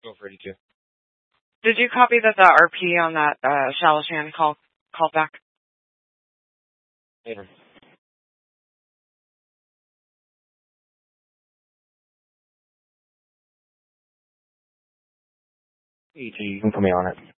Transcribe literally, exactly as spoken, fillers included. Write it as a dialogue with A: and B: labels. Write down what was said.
A: Go for eighty-two.
B: Did you copy that the R P on that uh, Shalishan call called back?
A: Later. eighty, you can put me on it.